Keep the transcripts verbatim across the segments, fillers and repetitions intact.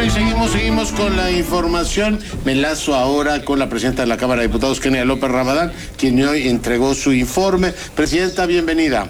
Bueno, y seguimos, seguimos con la información. Me enlazo ahora con la presidenta de la Cámara de Diputados, Kenia López Rabadán, quien hoy entregó su informe. Presidenta, bienvenida.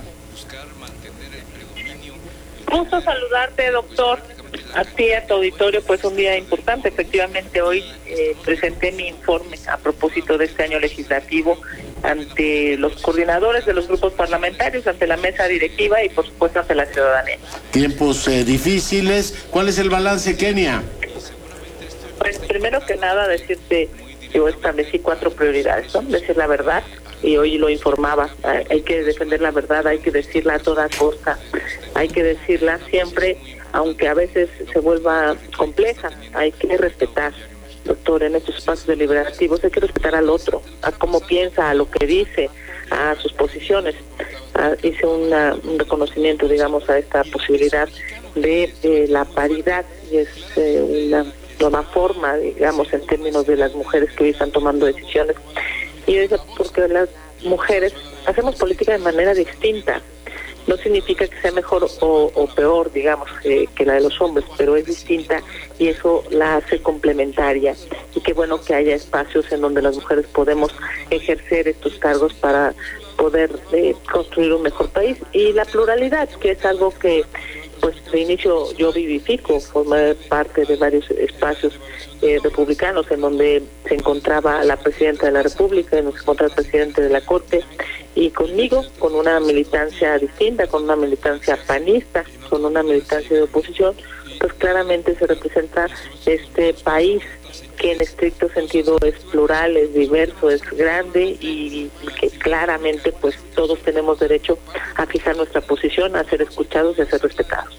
Gusto saludarte, doctor. A ti, a tu auditorio, pues un día importante. Efectivamente, hoy eh, presenté mi informe a propósito de este año legislativo ante los coordinadores de los grupos parlamentarios, ante la mesa directiva y, por supuesto, ante la ciudadanía. Tiempos eh, difíciles. ¿Cuál es el balance, Kenia? Pues, primero que nada, decirte, yo establecí cuatro prioridades, ¿no? Decir la verdad, y hoy lo informaba, hay que defender la verdad, hay que decirla a toda costa, hay que decirla siempre, aunque a veces se vuelva compleja, hay que respetar, doctor, en estos espacios deliberativos hay que respetar al otro, a cómo piensa, a lo que dice, a sus posiciones. Ah, hice una, un reconocimiento, digamos, a esta posibilidad de eh, la paridad, y es eh, una nueva forma, digamos, en términos de las mujeres que hoy están tomando decisiones. Y es porque las mujeres hacemos política de manera distinta. No significa que sea mejor o, o peor, digamos, que, que la de los hombres, pero es distinta y eso la hace complementaria. Y qué bueno que haya espacios en donde las mujeres podemos ejercer estos cargos para poder eh, construir un mejor país. Y la pluralidad, que es algo que, pues, de inicio yo vivifico, formé parte de varios espacios eh, republicanos en donde se encontraba la presidenta de la República, en donde se encontraba el presidente de la Corte, y conmigo, con una militancia distinta, con una militancia panista, con una militancia de oposición, pues claramente se representa este país que en estricto sentido es plural, es diverso, es grande y que claramente pues todos tenemos derecho a fijar nuestra posición, a ser escuchados y a ser respetados.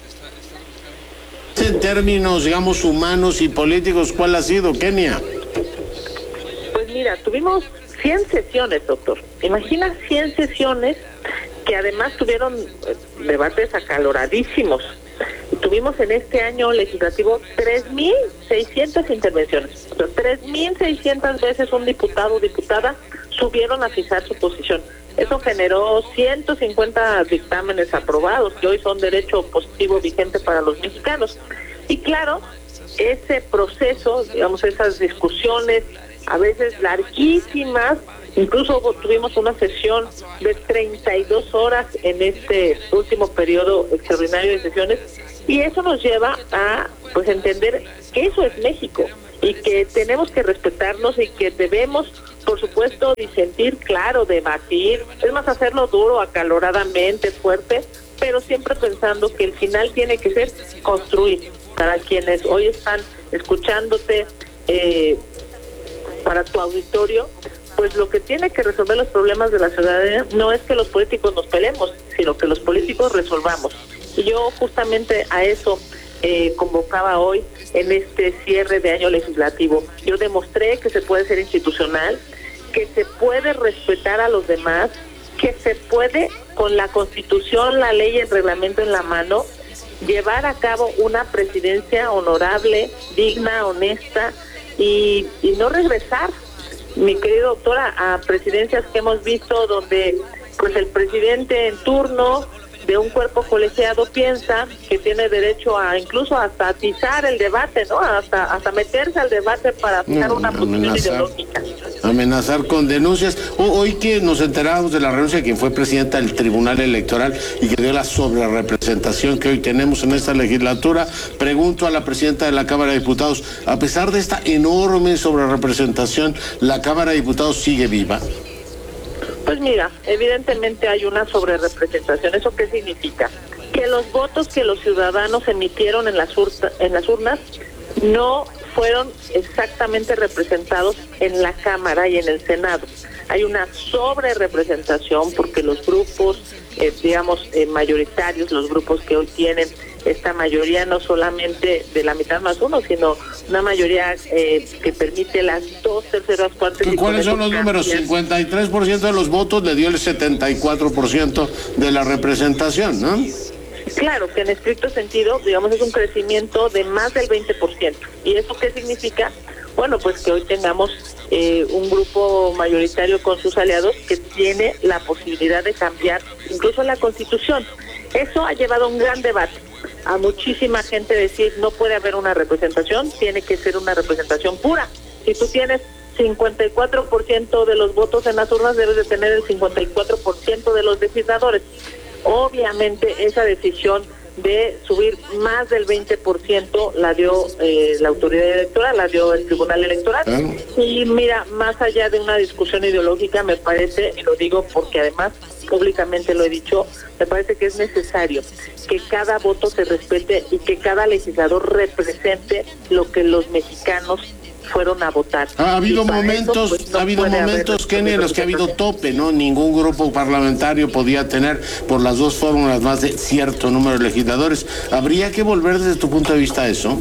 En términos, digamos, humanos y políticos, ¿cuál ha sido, Kenia? Pues mira, tuvimos cien sesiones, doctor. Imagina cien sesiones que además tuvieron debates acaloradísimos. Tuvimos en este año legislativo tres mil seiscientas intervenciones. O sea, tres mil seiscientas veces un diputado o diputada subieron a fijar su posición. Eso generó ciento cincuenta dictámenes aprobados, que hoy son derecho positivo vigente para los mexicanos. Y claro, ese proceso, digamos, esas discusiones, a veces larguísimas, incluso tuvimos una sesión de treinta y dos horas en este último periodo extraordinario de sesiones, y eso nos lleva a pues entender que eso es México y que tenemos que respetarnos y que debemos, por supuesto, disentir, claro, debatir, es más, hacerlo duro, acaloradamente, fuerte, pero siempre pensando que el final tiene que ser construir. Para quienes hoy están escuchándote, eh, para tu auditorio, pues lo que tiene que resolver los problemas de la ciudadanía no es que los políticos nos peleemos, sino que los políticos resolvamos. Y yo justamente a eso eh, convocaba hoy en este cierre de año legislativo. Yo demostré que se puede ser institucional, que se puede respetar a los demás, que se puede, con la Constitución, la ley y el reglamento en la mano, llevar a cabo una presidencia honorable, digna, honesta, y, y no regresar, mi querido doctora, a presidencias que hemos visto donde pues el presidente en turno de un cuerpo colegiado piensa que tiene derecho a incluso hasta atizar el debate, ¿no? Hasta hasta meterse al debate para fijar no, una posición amenazar, ideológica. Amenazar con denuncias. Hoy que nos enteramos de la renuncia de quien fue presidenta del Tribunal Electoral y que dio la sobrerepresentación que hoy tenemos en esta legislatura, pregunto a la presidenta de la Cámara de Diputados, a pesar de esta enorme sobrerepresentación, ¿la Cámara de Diputados sigue viva? Pues mira, evidentemente hay una sobrerepresentación. ¿Eso qué significa? Que los votos que los ciudadanos emitieron en las, urta, en las urnas no fueron exactamente representados en la Cámara y en el Senado. Hay una sobrerepresentación porque los grupos, eh, digamos, eh, mayoritarios, los grupos que hoy tienen esta mayoría no solamente de la mitad más uno, sino una mayoría eh, que permite las dos terceras partes. ¿Cuáles son los números? cincuenta y tres por ciento de los votos le dio el setenta y cuatro por ciento de la representación, ¿no? Claro, que en estricto sentido, digamos, es un crecimiento de más del veinte por ciento. ¿Y eso qué significa? Bueno, pues que hoy tengamos eh, un grupo mayoritario con sus aliados que tiene la posibilidad de cambiar incluso la Constitución. Eso ha llevado a un gran debate. a muchísima gente decir no puede haber una representación, tiene que ser una representación pura. Si tú tienes cincuenta y cuatro por ciento de los votos en las urnas, debes de tener el cincuenta y cuatro por ciento de los legisladores. Obviamente esa decisión de subir más del veinte por ciento la dio eh, la autoridad electoral, la dio el Tribunal Electoral. ¿Eh? Y mira, más allá de una discusión ideológica, me parece, y lo digo porque además públicamente lo he dicho, me parece que es necesario que cada voto se respete y que cada legislador represente lo que los mexicanos fueron a votar. Ha habido momentos, eso, pues, no ha habido momentos, Kenia, en los que ha habido tope, ¿no? Ningún grupo parlamentario podía tener por las dos fórmulas más de cierto número de legisladores. ¿Habría que volver desde tu punto de vista a eso?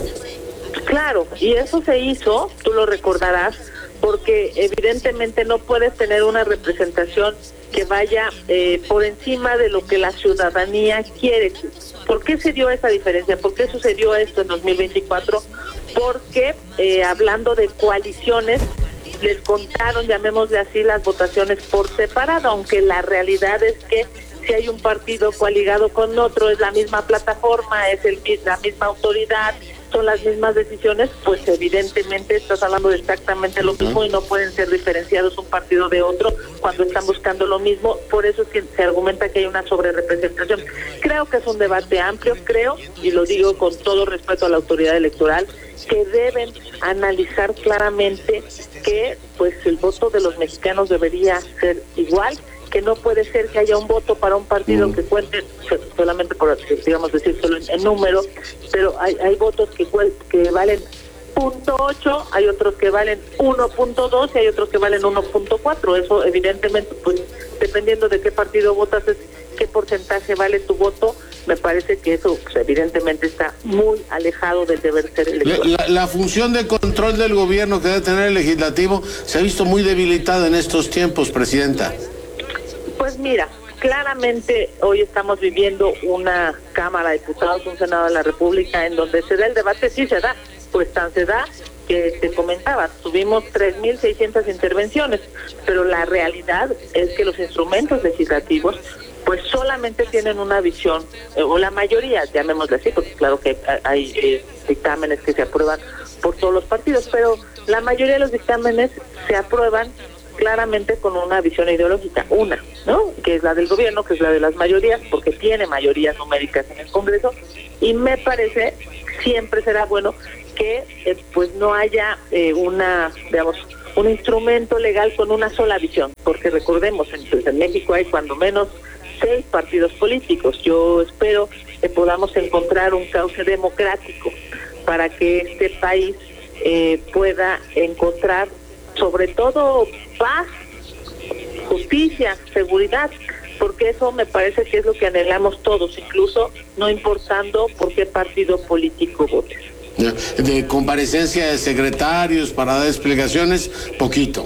Claro, y eso se hizo, tú lo recordarás, porque evidentemente no puedes tener una representación que vaya eh, por encima de lo que la ciudadanía quiere. ¿Por qué se dio esa diferencia? ¿Por qué sucedió esto en dos mil veinticuatro? Porque eh, hablando de coaliciones, les contaron, llamémosle así, las votaciones por separado, aunque la realidad es que si hay un partido coaligado con otro, es la misma plataforma, es el, la misma autoridad, son las mismas decisiones, pues evidentemente estás hablando de exactamente lo mismo y no pueden ser diferenciados un partido de otro cuando están buscando lo mismo. Por eso es que se argumenta que hay una sobrerepresentación. Creo que es un debate amplio, creo, y lo digo con todo respeto a la autoridad electoral, que deben analizar claramente que pues el voto de los mexicanos debería ser igual, que no puede ser que haya un voto para un partido que cuente solamente por, digamos decir, solo en, en número, pero hay, hay votos que, que valen punto ocho, hay otros que valen uno punto dos y hay otros que valen uno punto cuatro. Eso evidentemente, pues dependiendo de qué partido votas, es qué porcentaje vale tu voto. Me parece que eso pues, evidentemente está muy alejado del deber ser electoral. La, la función de control del gobierno que debe tener el legislativo se ha visto muy debilitada en estos tiempos, presidenta. Pues mira, claramente hoy estamos viviendo una Cámara de Diputados, un Senado de la República, en donde se da el debate, sí se da, pues tan se da que te comentaba, tuvimos tres mil seiscientas intervenciones, pero la realidad es que los instrumentos legislativos pues solamente tienen una visión, eh, o la mayoría, llamémosle así, porque claro que hay eh, dictámenes que se aprueban por todos los partidos, pero la mayoría de los dictámenes se aprueban claramente con una visión ideológica, una, ¿no? Que es la del gobierno, que es la de las mayorías, porque tiene mayorías numéricas en el Congreso, y me parece, siempre será bueno que eh, pues no haya eh, una, digamos, un instrumento legal con una sola visión, porque recordemos, entonces en México hay cuando menos seis partidos políticos. Yo espero que podamos encontrar un cauce democrático para que este país eh, pueda encontrar sobre todo paz, justicia, seguridad, porque eso me parece que es lo que anhelamos todos, incluso no importando por qué partido político votes. De comparecencia de secretarios para dar explicaciones, poquito.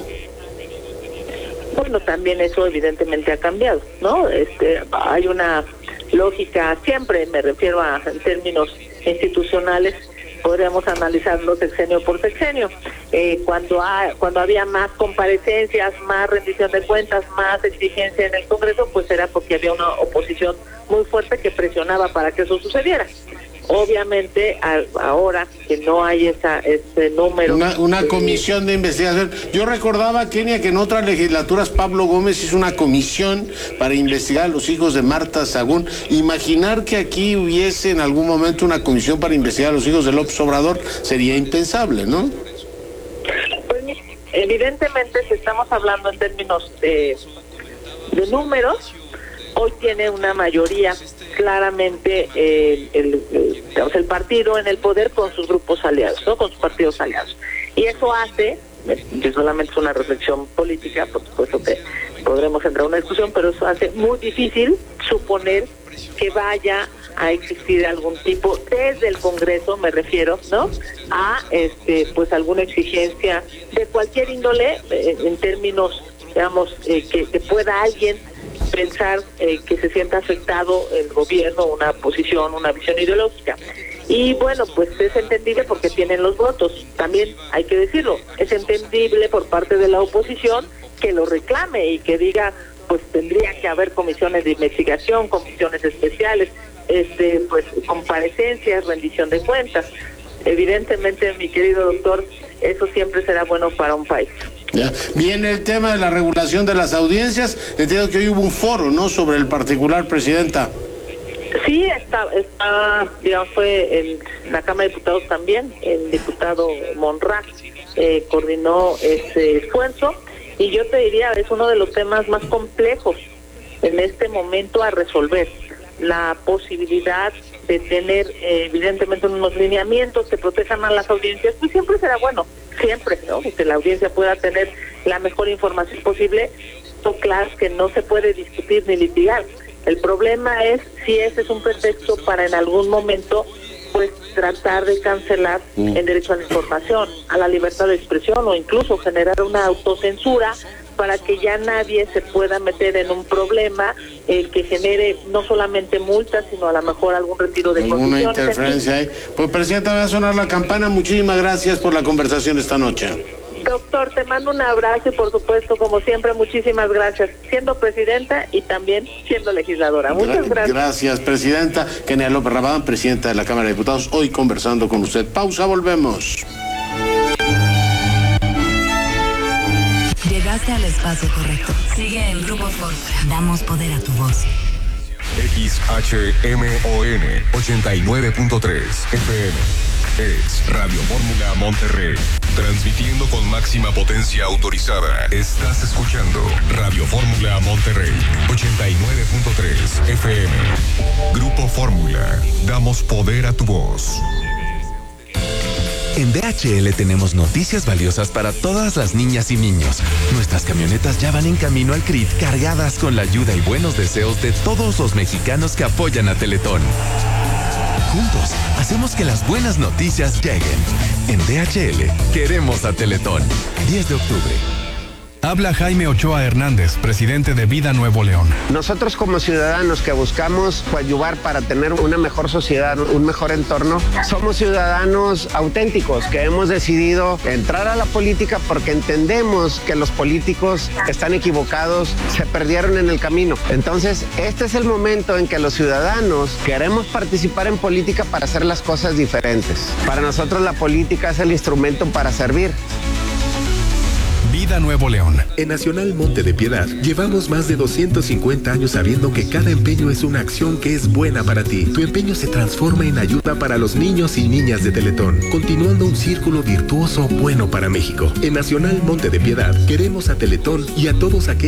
Bueno, también eso evidentemente ha cambiado, ¿no? Este, hay una lógica, siempre me refiero a en términos institucionales, podríamos analizarlo sexenio por sexenio. Eh, cuando ha, cuando había más comparecencias, más rendición de cuentas, más exigencia en el Congreso, pues era porque había una oposición muy fuerte que presionaba para que eso sucediera. Obviamente, a, ahora que no hay esa ese número... Una, una eh, comisión de investigación. Yo recordaba, Kenia, que en otras legislaturas Pablo Gómez hizo una comisión para investigar a los hijos de Marta Sagún. Imaginar que aquí hubiese en algún momento una comisión para investigar a los hijos de López Obrador sería impensable, ¿no? Pues evidentemente, si estamos hablando en términos de, de números, hoy tiene una mayoría claramente eh, el, el, digamos, el partido en el poder con sus grupos aliados, ¿no? Con sus partidos aliados. Y eso hace, que solamente es una reflexión política, por supuesto que podremos entrar a una discusión, pero eso hace muy difícil suponer que vaya a existir algún tipo, desde el Congreso me refiero, ¿no? A este pues alguna exigencia de cualquier índole, eh, en términos, digamos, eh, que, que pueda alguien pensar eh, que se sienta afectado el gobierno, una posición, una visión ideológica. Y bueno, pues es entendible porque tienen los votos, también hay que decirlo, es entendible por parte de la oposición que lo reclame y que diga, pues tendría que haber comisiones de investigación, comisiones especiales, este, pues comparecencias, rendición de cuentas. Evidentemente, mi querido doctor, eso siempre será bueno para un país. Ya. Viene el tema de la regulación de las audiencias. Entiendo que hoy hubo un foro, ¿no?, sobre el particular, presidenta. Sí, está, está, digamos, fue en la Cámara de Diputados también, el diputado Monrad eh, coordinó ese esfuerzo, y yo te diría, es uno de los temas más complejos en este momento a resolver, la posibilidad de tener eh, evidentemente unos lineamientos que protejan a las audiencias, pues siempre será bueno, siempre, ¿no?, que la audiencia pueda tener la mejor información posible. Son claras que no se puede discutir ni litigar. El problema es si ese es un pretexto para en algún momento pues tratar de cancelar el derecho a la información, a la libertad de expresión, o incluso generar una autocensura para que ya nadie se pueda meter en un problema eh, que genere no solamente multas, sino a lo mejor algún retiro de alguna interferencia ahí. Pues, presidenta, va a sonar la campana. Muchísimas gracias por la conversación esta noche. Doctor, te mando un abrazo y por supuesto, como siempre, muchísimas gracias, siendo presidenta y también siendo legisladora. Muchas gracias. Gracias, presidenta. Kenia López Rabadán, presidenta de la Cámara de Diputados, hoy conversando con usted. Pausa, volvemos. Llegaste al espacio correcto. Sigue en Grupo Fórmula. Damos poder a tu voz. X H M O N ochenta y nueve punto tres F M. Es Radio Fórmula Monterrey. Transmitiendo con máxima potencia autorizada. Estás escuchando Radio Fórmula Monterrey ochenta y nueve punto tres F M. Grupo Fórmula. Damos poder a tu voz. En D H L tenemos noticias valiosas para todas las niñas y niños. Nuestras camionetas ya van en camino al C R I T cargadas con la ayuda y buenos deseos de todos los mexicanos que apoyan a Teletón. Juntos, hacemos que las buenas noticias lleguen. En D H L, queremos a Teletón. diez de octubre. Habla Jaime Ochoa Hernández, presidente de Vida Nuevo León. Nosotros como ciudadanos que buscamos coadyuvar para tener una mejor sociedad, un mejor entorno, somos ciudadanos auténticos que hemos decidido entrar a la política porque entendemos que los políticos están equivocados, se perdieron en el camino. Entonces, este es el momento en que los ciudadanos queremos participar en política para hacer las cosas diferentes. Para nosotros la política es el instrumento para servir. Vida Nuevo León. En Nacional Monte de Piedad llevamos más de doscientos cincuenta años sabiendo que cada empeño es una acción que es buena para ti. Tu empeño se transforma en ayuda para los niños y niñas de Teletón, continuando un círculo virtuoso bueno para México. En Nacional Monte de Piedad queremos a Teletón y a todos aquellos